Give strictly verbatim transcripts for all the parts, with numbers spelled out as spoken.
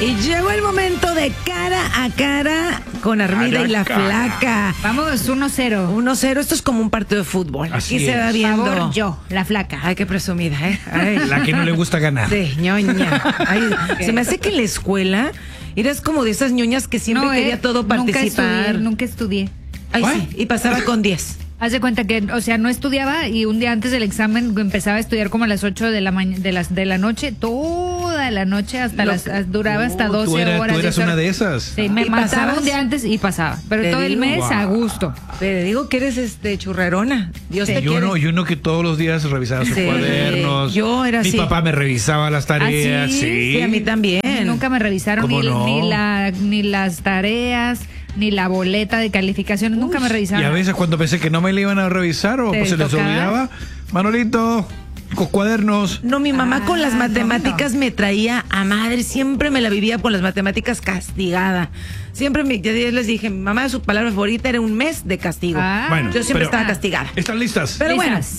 Y llegó el momento de cara a cara con Armida y la Flaca. Vamos, uno cero. uno cero, esto es como un partido de fútbol. Así Aquí se es. va viendo. Favor, yo, la Flaca. Ay, qué presumida, ¿eh? Ay. La que no le gusta ganar. Sí, ñoña. Ay, se me hace que en la escuela eras como de esas ñoñas que siempre No, quería eh, todo Nunca participar. estudié, nunca estudié. Ay, Ay. sí, y pasaba con diez. Haz de cuenta que, o sea, no estudiaba y un día antes del examen empezaba a estudiar como a las ocho de la mañana, de las de la noche, toda la noche hasta Lo- las duraba hasta Oh, doce tú eras, horas. tú eras diez una horas. de esas. Sí, me ¿Y mataba pasabas? un día antes y pasaba, pero Te todo el digo, mes a wow. gusto. Te digo que eres este churrerona. Dios Sí. te Y quiere. uno, y uno que todos los días revisaba sus Sí. cuadernos. Yo era Mi así. papá me revisaba las tareas. ¿Ah, sí? sí. Sí, a mí también. Nunca me revisaron ¿Cómo ni, no? ni la ni las tareas, ni la boleta de calificación, nunca me revisaron. Y a veces cuando pensé que no me le iban a revisar o ¿Te pues se les tocaba? olvidaba, Manolito, con cuadernos. No, mi mamá Ah, con las no, matemáticas me traía a madre, siempre me la vivía con las matemáticas castigada. Siempre me, ya les dije, mi mamá su palabra favorita era un mes de castigo. Ah. Bueno, Yo siempre pero- estaba castigada. ¿Están listas? Pero bueno, Listas.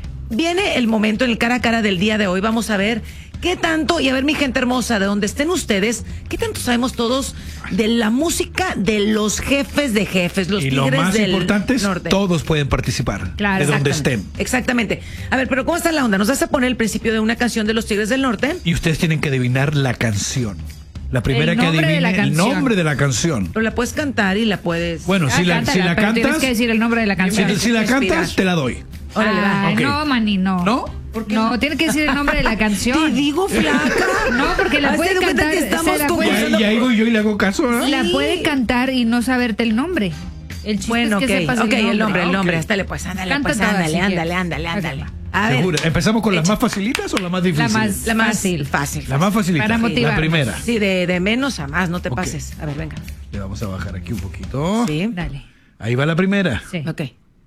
viene el momento en el cara a cara del día de hoy. Vamos a ver qué tanto, y a ver mi gente hermosa, de donde estén ustedes, qué tanto sabemos todos de la música de los jefes de jefes, los y tigres lo más del importante es, norte. todos pueden participar. Claro, de donde Exactamente. estén. Exactamente. A ver, pero ¿cómo está la onda? ¿Nos vas a poner el principio de una canción de los Tigres del Norte? Y ustedes tienen que adivinar la canción. La primera El que nombre de adivine la el canción. nombre de la canción. Pero la puedes cantar y la puedes... Bueno, si, Ah, la, cántala, si la pero tienes cantas, que decir el nombre de la si, canción. si la Inspirar. cantas, te la doy. Órale, va. Ay, Ok. no, Mani, no. ¿No? No, tiene que decir el nombre de la Te canción. digo, flaca. No, porque la Hazte puede de cuenta cantar, que estamos se la como puede- Y usando- ahí, y ahí voy yo y le hago caso, ¿no? La puede cantar y no saberte el nombre. El chiste Bueno, es ok, que sepas ok, el nombre, el Ah, nombre. ok. Hasta le pues, ándale, Canta pues, todas, ándale, si ándale, quieres. ándale, ándale. Ok. A ver, ¿Segura? ¿Empezamos con las Echa. más facilitas o las más difíciles? La más la más fácil. fácil. La más facilita. Para motivarnos. La primera. Sí, de, de menos a más, no te Ok. pases. A ver, venga. Le vamos a bajar aquí un poquito. Sí. Dale. Ahí va la primera. Sí. Ok,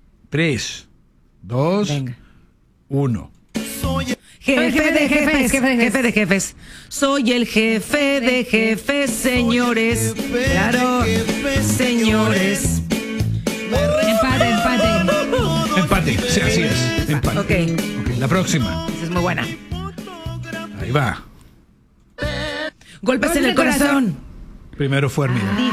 Tres, dos, venga. uno. Jefe jefe de de jefes, jefes, jefe de jefes. jefe de jefes. Soy el jefe de jefes, señores. Claro, señores. Empate, empate. Empate. Sí, así es. Empate. Ok, Ok, la próxima. esa es muy buena. Ahí va. Golpes en el corazón. Primero fue Armida.